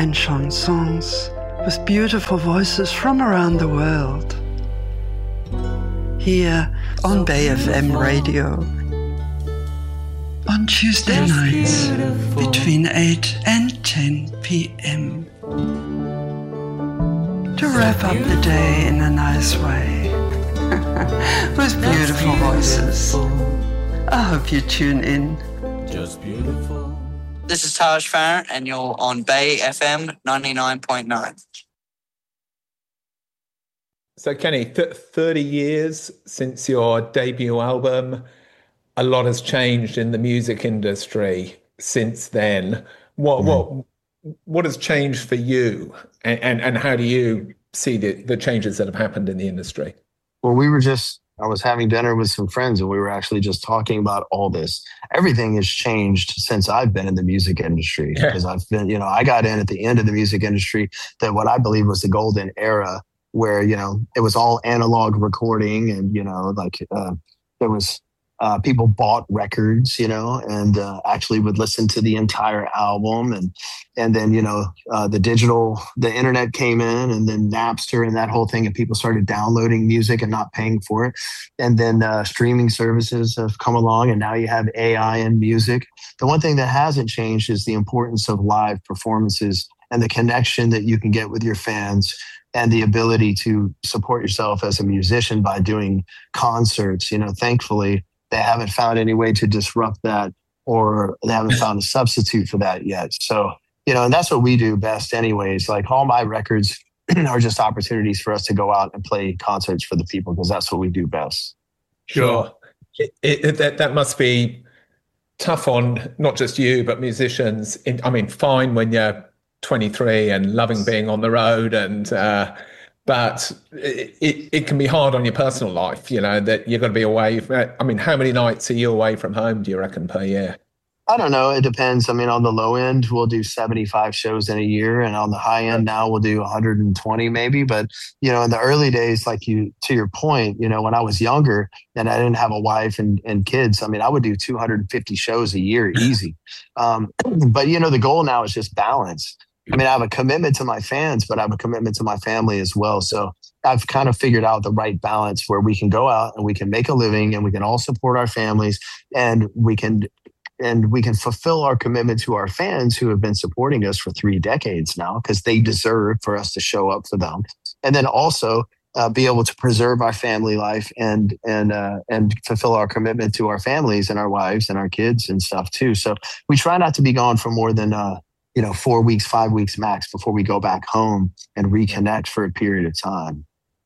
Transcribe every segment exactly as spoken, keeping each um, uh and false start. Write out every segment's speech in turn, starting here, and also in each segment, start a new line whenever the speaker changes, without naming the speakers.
and chansons with beautiful voices from around the world. Here on Bay F M Radio. On Tuesday nights between eight and ten p.m. To wrap up the day in a nice way with beautiful voices. I hope you tune in.
Just beautiful.
This is Taj Farron, and you're on Bay F M ninety-nine point nine.
So, Kenny, th- thirty years since your debut album. A lot has changed in the music industry since then. What mm. what what has changed for you, and, and, and how do you see the, the changes that have happened in the industry?
Well, we were just, I was having dinner with some friends and we were actually just talking about all this. Everything has changed since I've been in the music industry yeah. because I've been, you know, I got in at the end of the music industry that what I believe was the golden era where, you know, it was all analog recording and, you know, like uh, there was Uh, people bought records, you know, and uh, actually would listen to the entire album. And and then, you know, uh, the digital, the internet came in and then Napster and that whole thing. And people started downloading music and not paying for it. And then uh, streaming services have come along and now you have A I in music. The one thing that hasn't changed is the importance of live performances and the connection that you can get with your fans and the ability to support yourself as a musician by doing concerts. You know, thankfully, they haven't found any way to disrupt that, or they haven't found a substitute for that yet. So, you know, and that's what we do best anyways. Like all my records are just opportunities for us to go out and play concerts for the people because that's what we do best.
Sure. It, it, that, that must be tough on not just you, but musicians. In, I mean, fine when you're twenty-three and loving being on the road and, uh, But it, it, it can be hard on your personal life, you know, that you're going to be away. I mean, how many nights are you away from home, do you reckon, per year?
I don't know. It depends. I mean, on the low end, we'll do seventy-five shows in a year. And on the high end now, we'll do one hundred twenty maybe. But, you know, in the early days, like you, to your point, you know, when I was younger and I didn't have a wife and, and kids, I mean, I would do two hundred fifty shows a year easy. Um, but, you know, the goal now is just balance. I mean, I have a commitment to my fans, but I have a commitment to my family as well. So I've kind of figured out the right balance where we can go out and we can make a living and we can all support our families and we can and we can fulfill our commitment to our fans who have been supporting us for three decades now because they deserve for us to show up for them. And then also uh, be able to preserve our family life and and uh, and fulfill our commitment to our families and our wives and our kids and stuff too. So we try not to be gone for more than uh, you know, four weeks, five weeks max before we go back home and reconnect for a period of time.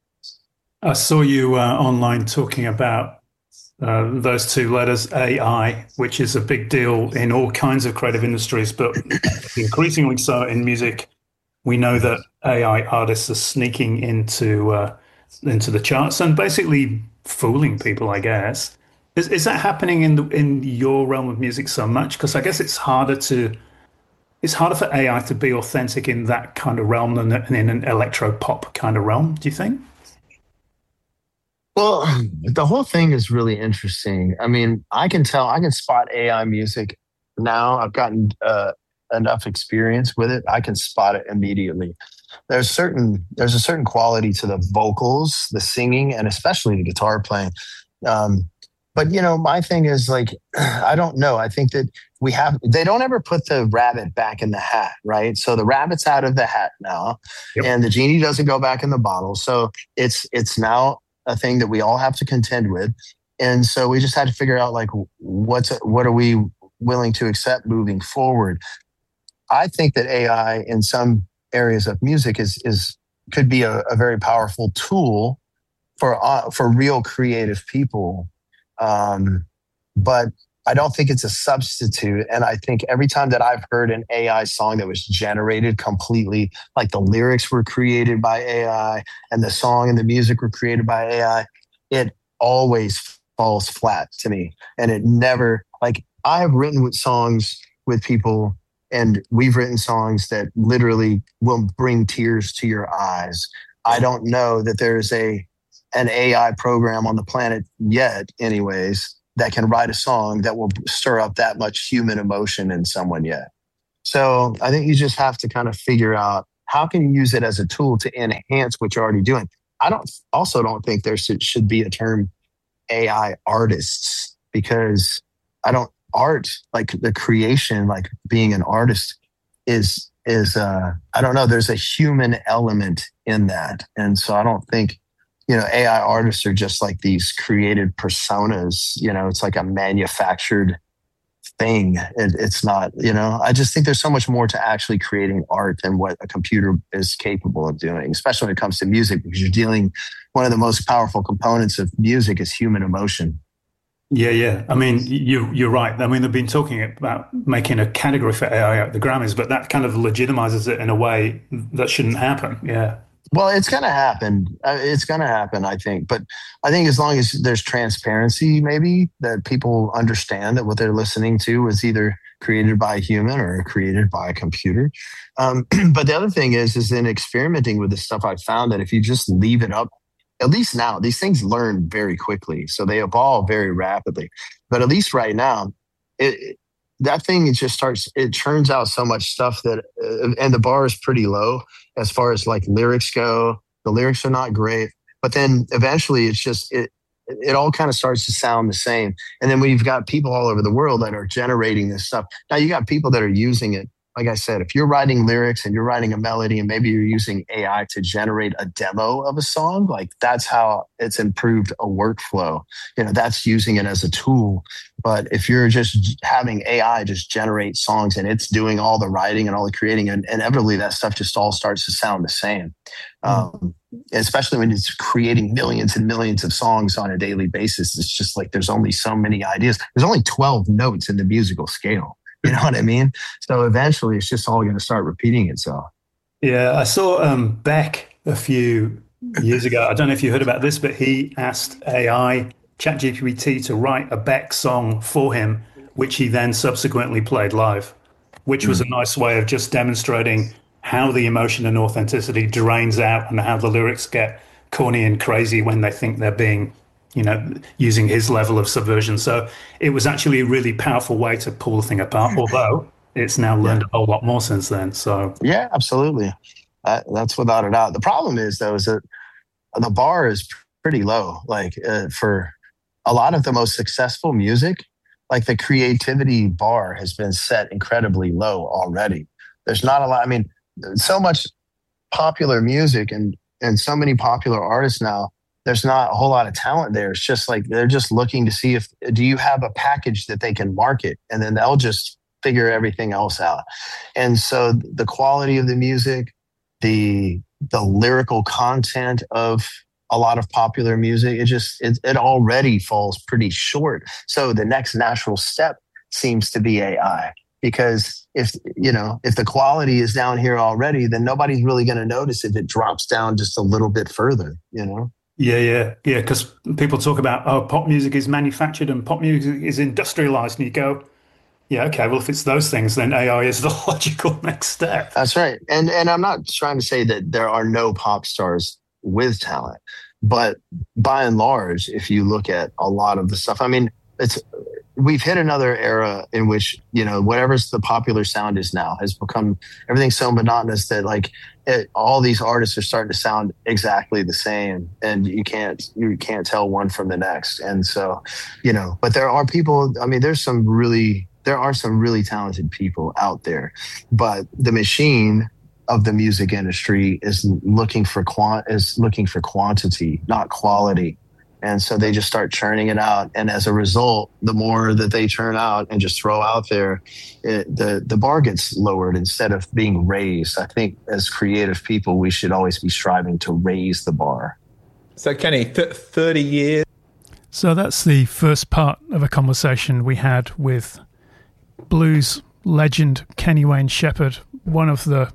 I saw you uh, online talking about uh, those two letters, A I, which is a big deal in all kinds of creative industries, but increasingly so in music. We know that A I artists are sneaking into uh, into the charts and basically fooling people, I guess. Is, is that happening in the, in your realm of music so much? Because I guess it's harder to It's harder for A I to be authentic in that kind of realm than in an electro-pop kind of realm, do you think?
Well, the whole thing is really interesting. I mean, I can tell, I can spot A I music now. I've gotten uh, enough experience with it. I can spot it immediately. There's certain, there's a certain quality to the vocals, the singing, and especially the guitar playing. Um, But, you know, my thing is like, I don't know. I think that we have, they don't ever put the rabbit back in the hat, right? So the rabbit's out of the hat now yep. and the genie doesn't go back in the bottle. So it's, it's now a thing that we all have to contend with. And so we just had to figure out like, what's, what are we willing to accept moving forward? I think that A I in some areas of music is, is, could be a, a very powerful tool for, uh, for real creative people. Um, but I don't think it's a substitute. And I think every time that I've heard an A I song that was generated completely, like the lyrics were created by A I and the song and the music were created by A I, it always falls flat to me. And it never, like I've written with songs with people and we've written songs that literally will bring tears to your eyes. I don't know that there's a, an A I program on the planet yet anyways, that can write a song that will stir up that much human emotion in someone yet. So I think you just have to kind of figure out how can you use it as a tool to enhance what you're already doing. I don't also don't think there should, should be a term A I artists, because I don't art, like the creation, like being an artist is, is, uh, I don't know, there's a human element in that. And so I don't think, you know, A I artists are just like these created personas, you know, it's like a manufactured thing. It, it's not, you know, I just think there's so much more to actually creating art than what a computer is capable of doing, especially when it comes to music, because you're dealing, one of the most powerful components of music is human emotion.
Yeah, yeah. I mean, you, you're right. I mean, they've been talking about making a category for A I at the Grammys, but that kind of legitimizes it in a way that shouldn't happen. Yeah.
Well, it's going to happen. Uh, it's going to happen, I think. But I think as long as there's transparency, maybe that people understand that what they're listening to was either created by a human or created by a computer. Um, but the other thing is, is in experimenting with this stuff, I found that if you just leave it up, at least now, these things learn very quickly. So they evolve very rapidly. But at least right now, it, that thing, it just starts, it churns out so much stuff that, uh, and the bar is pretty low as far as like lyrics go. The lyrics are not great, but then eventually it's just, it, it all kind of starts to sound the same. And then we've got people all over the world that are generating this stuff. Now you got people that are using it. Like I said, if you're writing lyrics and you're writing a melody and maybe you're using A I to generate a demo of a song, like that's how it's improved a workflow. You know, that's using it as a tool. But if you're just having A I just generate songs and it's doing all the writing and all the creating, and inevitably that stuff just all starts to sound the same. Mm. Um, especially when it's creating millions and millions of songs on a daily basis. It's just like there's only so many ideas. There's only twelve notes in the musical scale. You know what I mean? So eventually it's just all going to start repeating itself.
Yeah, I saw um, Beck a few years ago. I don't know if you heard about this, but he asked A I, ChatGPT, to write a Beck song for him, which he then subsequently played live, which was mm. a nice way of just demonstrating how the emotion and authenticity drains out and how the lyrics get corny and crazy when they think they're being, you know, using his level of subversion. So it was actually a really powerful way to pull the thing apart, although it's now learned yeah. a whole lot more since then. So
yeah, absolutely. Uh, that's without a doubt. The problem is, though, is that the bar is pretty low. Like uh, for a lot of the most successful music, like the creativity bar has been set incredibly low already. There's not a lot. I mean, so much popular music and, and so many popular artists now, there's not a whole lot of talent there. It's just like they're just looking to see if, do you have a package that they can market? And then they'll just figure everything else out. And so the quality of the music, the the lyrical content of a lot of popular music, it just, it, it already falls pretty short. So the next natural step seems to be A I. Because if, you know, if the quality is down here already, then nobody's really going to notice if it drops down just a little bit further, you know?
Yeah, yeah, yeah. Because people talk about, oh, pop music is manufactured and pop music is industrialized. And you go, yeah, okay, well, if it's those things, then A I is the logical next step.
That's right. And and I'm not trying to say that there are no pop stars with talent. But by and large, if you look at a lot of the stuff, I mean, it's we've hit another era in which, you know, whatever's the popular sound is now has become, everything's so monotonous that like it, all these artists are starting to sound exactly the same, and you can't you can't tell one from the next. And so, you know, but there are people, I mean, there's some really, there are some really talented people out there, but the machine of the music industry is looking for quant is looking for quantity, not quality. And so they just start churning it out. And as a result, the more that they churn out and just throw out there, it, the, the bar gets lowered instead of being raised. I think as creative people, we should always be striving to raise the bar.
So, Kenny, th- thirty years.
So that's the first part of a conversation we had with blues legend Kenny Wayne Shepherd, one of the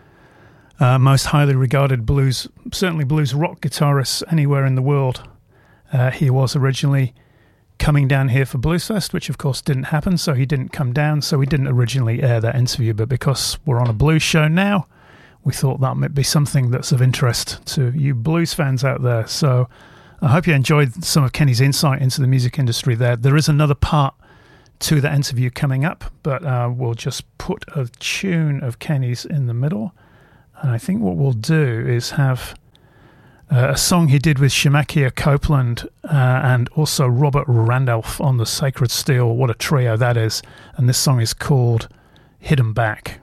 uh, most highly regarded blues, certainly blues rock guitarists anywhere in the world. Uh, he was originally coming down here for Bluesfest, which of course didn't happen, so he didn't come down, so we didn't originally air that interview, but because we're on a blues show now, we thought that might be something that's of interest to you blues fans out there. So I hope you enjoyed some of Kenny's insight into the music industry there. There is another part to that interview coming up, but uh, we'll just put a tune of Kenny's in the middle. And I think what we'll do is have uh, a song he did with Shemekia Copeland uh, and also Robert Randolph on the Sacred Steel. What a trio that is. And this song is called Hidden Back.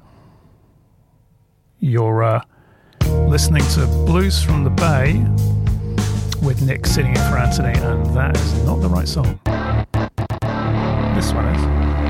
You're uh, listening to Blues from the Bay with Nick sitting in for Anthony, and that is not the right song. This one is.